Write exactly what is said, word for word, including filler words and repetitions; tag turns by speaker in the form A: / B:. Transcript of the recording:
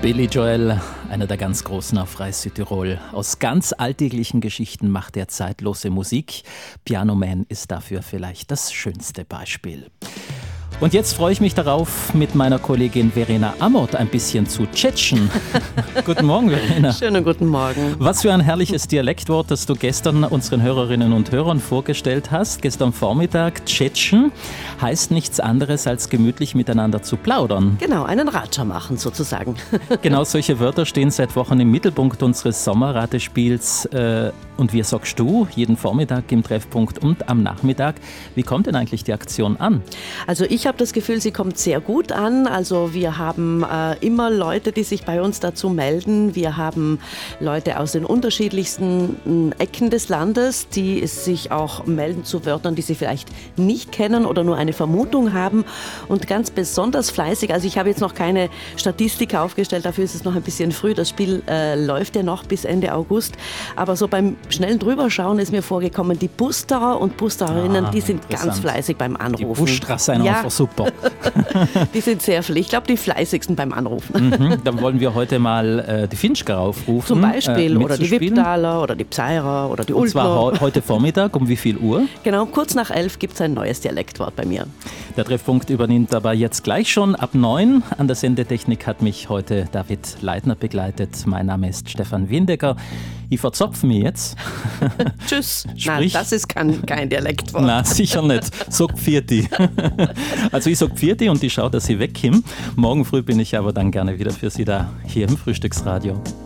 A: Billy Joel, einer der ganz Großen auf Reis Südtirol. Aus ganz alltäglichen Geschichten macht er zeitlose Musik. Piano Man ist dafür vielleicht das schönste Beispiel. Und jetzt freue ich mich darauf, mit meiner Kollegin Verena Amott ein bisschen zu tschetschen. Guten Morgen, Verena.
B: Schönen guten Morgen.
A: Was für ein herrliches Dialektwort, das du gestern unseren Hörerinnen und Hörern vorgestellt hast. Gestern Vormittag, tschetschen, heißt nichts anderes als gemütlich miteinander zu plaudern.
B: Genau, einen Ratscher machen sozusagen.
A: Genau solche Wörter stehen seit Wochen im Mittelpunkt unseres Sommerratespiels. Äh, und wie sagst du, jeden Vormittag im Treffpunkt und am Nachmittag. Wie kommt denn eigentlich die Aktion an?
B: Also ich habe das Gefühl, sie kommt sehr gut an. Also wir haben äh, immer Leute, die sich bei uns dazu melden. Wir haben Leute aus den unterschiedlichsten äh, Ecken des Landes, die sich auch melden zu Wörtern, die sie vielleicht nicht kennen oder nur eine Vermutung haben. Und ganz besonders fleißig, also ich habe jetzt noch keine Statistik aufgestellt, dafür ist es noch ein bisschen früh. Das Spiel äh, läuft ja noch bis Ende August. Aber so beim schnellen Drüberschauen ist mir vorgekommen, die Busterer und Busterinnen, ah, die sind ganz fleißig beim Anrufen.
A: Die Busstraße sind ja einfach super.
B: Die sind sehr fleißig. Ich glaube, die fleißigsten beim Anrufen.
A: Mhm, dann wollen wir heute mal äh, die Finchker aufrufen.
B: Zum Beispiel. Äh, oder die Wippdaler oder die Pseirer oder die Ultner.
A: Und zwar heute Vormittag, um wie viel Uhr?
B: Genau, kurz nach elf gibt es ein neues Dialektwort bei mir.
A: Der Treffpunkt übernimmt aber jetzt gleich schon ab neun. An der Sendetechnik hat mich heute David Leitner begleitet. Mein Name ist Stefan Windecker. Ich verzopfe mich jetzt.
B: Tschüss. Nein, das ist kein, kein Dialektwort.
A: Nein, sicher nicht. Sag Pfiati. Also ich sag Pfiati und ich schaue, dass ich wegkomme. Morgen früh bin ich aber dann gerne wieder für Sie da, hier im Frühstücksradio.